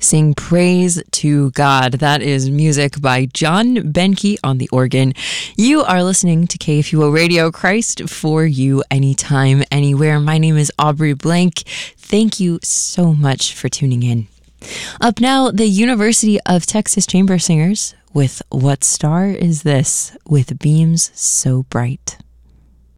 sing praise to God. That is music by John Benke on the organ. You are listening to KFUO Radio, Christ for you, anytime, anywhere. My name is Aubrey Blank. Thank you so much for tuning in. Up now, the University of Texas Chamber Singers with What Star Is This with Beams So Bright.